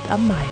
Frankfurt am Main.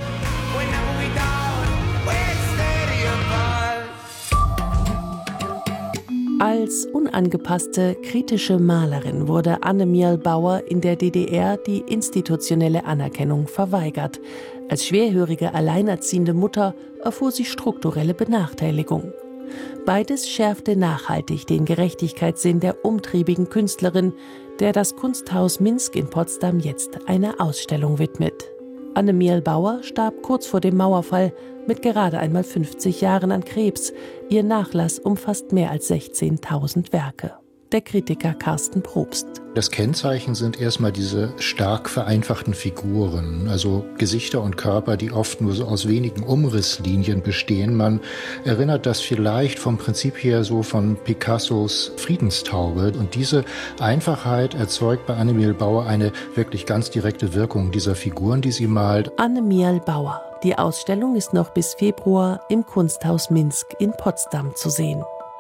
Als unangepasste, kritische Malerin wurde Anne-Miel Bauer in der DDR die institutionelle Anerkennung verweigert. Als schwerhörige, alleinerziehende Mutter erfuhr sie strukturelle Benachteiligung. Beides schärfte nachhaltig den Gerechtigkeitssinn der umtriebigen Künstlerin, der das Kunsthaus Minsk in Potsdam jetzt eine Ausstellung widmet. Anne-Miel Bauer starb kurz vor dem Mauerfall mit gerade einmal 50 Jahren an Krebs. Ihr Nachlass umfasst mehr als 16.000 Werke. Der Kritiker Carsten Probst. Das Kennzeichen sind erstmal diese stark vereinfachten Figuren, also Gesichter und Körper, die oft nur so aus wenigen Umrisslinien bestehen. Man erinnert das vielleicht vom Prinzip her so von Picassos Friedenstaube. Und diese Einfachheit erzeugt bei Anne-Miel Bauer eine wirklich ganz direkte Wirkung dieser Figuren, die sie malt. Anne-Miel Bauer. Die Ausstellung ist noch bis Februar im Kunsthaus Minsk in Potsdam zu sehen.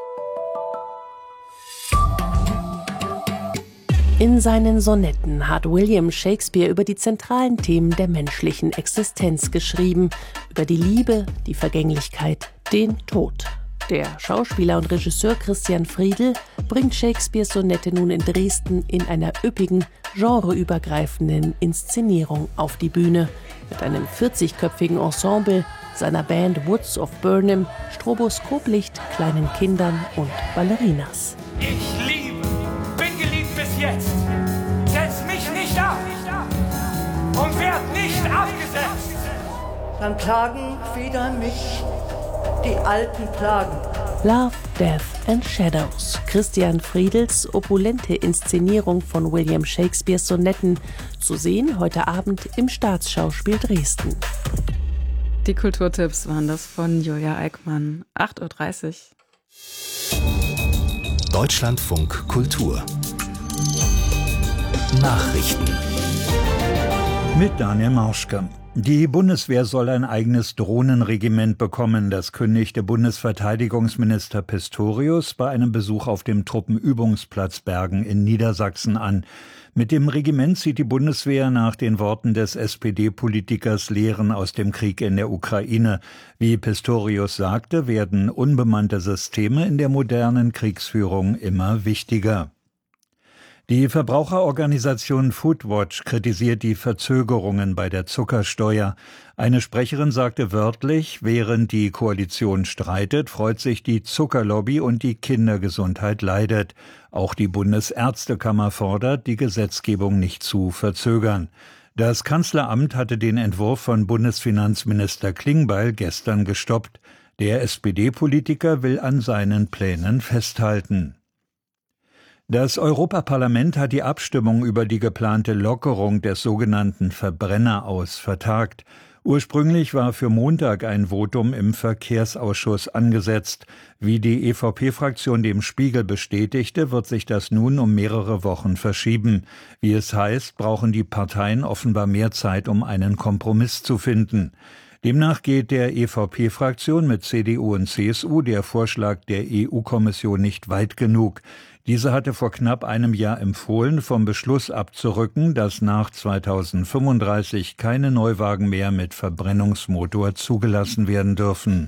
In seinen Sonetten hat William Shakespeare über die zentralen Themen der menschlichen Existenz geschrieben, über die Liebe, die Vergänglichkeit, den Tod. Der Schauspieler und Regisseur Christian Friedl bringt Shakespeares Sonette nun in Dresden in einer üppigen, genreübergreifenden Inszenierung auf die Bühne, mit einem 40-köpfigen Ensemble, seiner Band Woods of Burnham, Stroboskoplicht, kleinen Kindern und Ballerinas. Ich liebe, bin geliebt bis jetzt. Setz mich nicht ab und werd nicht abgesetzt. Dann plagen wieder mich die alten Plagen. Love, Death and Shadows. Christian Friedls opulente Inszenierung von William Shakespeares Sonetten. Zu sehen heute Abend im Staatsschauspiel Dresden. Die Kulturtipps waren das von Julia Eickmann. 8:30 Uhr. Deutschlandfunk Kultur. Nachrichten. Mit Daniel Mauschke. Die Bundeswehr soll ein eigenes Drohnenregiment bekommen. Das kündigte Bundesverteidigungsminister Pistorius bei einem Besuch auf dem Truppenübungsplatz Bergen in Niedersachsen an. Mit dem Regiment zieht die Bundeswehr nach den Worten des SPD-Politikers Lehren aus dem Krieg in der Ukraine. Wie Pistorius sagte, werden unbemannte Systeme in der modernen Kriegsführung immer wichtiger. Die Verbraucherorganisation Foodwatch kritisiert die Verzögerungen bei der Zuckersteuer. Eine Sprecherin sagte wörtlich, während die Koalition streitet, freut sich die Zuckerlobby und die Kindergesundheit leidet. Auch die Bundesärztekammer fordert, die Gesetzgebung nicht zu verzögern. Das Kanzleramt hatte den Entwurf von Bundesfinanzminister Klingbeil gestern gestoppt. Der SPD-Politiker will an seinen Plänen festhalten. Das Europaparlament hat die Abstimmung über die geplante Lockerung des sogenannten Verbrenneraus vertagt. Ursprünglich war für Montag ein Votum im Verkehrsausschuss angesetzt. Wie die EVP-Fraktion dem Spiegel bestätigte, wird sich das nun um mehrere Wochen verschieben. Wie es heißt, brauchen die Parteien offenbar mehr Zeit, um einen Kompromiss zu finden. Demnach geht der EVP-Fraktion mit CDU und CSU der Vorschlag der EU-Kommission nicht weit genug. Diese hatte vor knapp einem Jahr empfohlen, vom Beschluss abzurücken, dass nach 2035 keine Neuwagen mehr mit Verbrennungsmotor zugelassen werden dürfen.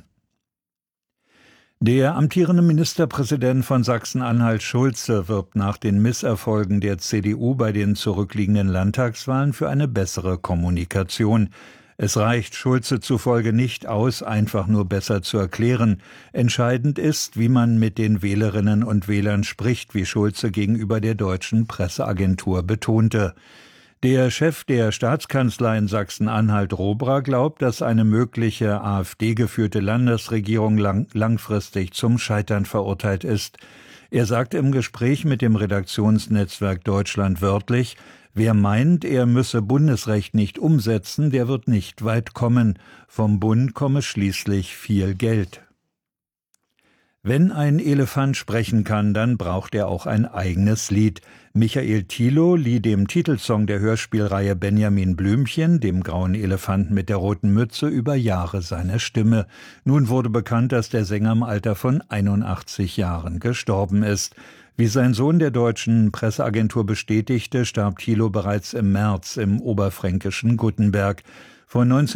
Der amtierende Ministerpräsident von Sachsen-Anhalt Schulze wirbt nach den Misserfolgen der CDU bei den zurückliegenden Landtagswahlen für eine bessere Kommunikation. Es reicht Schulze zufolge nicht aus, einfach nur besser zu erklären. Entscheidend ist, wie man mit den Wählerinnen und Wählern spricht, wie Schulze gegenüber der deutschen Presseagentur betonte. Der Chef der Staatskanzlei in Sachsen-Anhalt Robra glaubt, dass eine mögliche AfD-geführte Landesregierung langfristig zum Scheitern verurteilt ist. Er sagte im Gespräch mit dem Redaktionsnetzwerk Deutschland wörtlich, wer meint, er müsse Bundesrecht nicht umsetzen, der wird nicht weit kommen. Vom Bund komme schließlich viel Geld. Wenn ein Elefant sprechen kann, dann braucht er auch ein eigenes Lied. Michael Thiele lieh dem Titelsong der Hörspielreihe Benjamin Blümchen, dem grauen Elefanten mit der roten Mütze, über Jahre seine Stimme. Nun wurde bekannt, dass der Sänger im Alter von 81 Jahren gestorben ist. Wie sein Sohn der deutschen Presseagentur bestätigte, starb Thilo bereits im März im oberfränkischen Guttenberg. Von